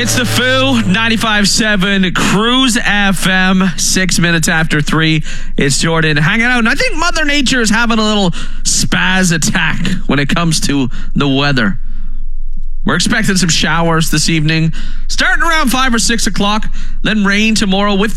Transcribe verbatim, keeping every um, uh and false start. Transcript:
It's the Foo, ninety-five point seven Cruise F M, six minutes after three. It's Jordan hanging out. And I think Mother Nature is having a little spaz attack when it comes to the weather. We're expecting some showers this evening, starting around five or six o'clock, then rain tomorrow with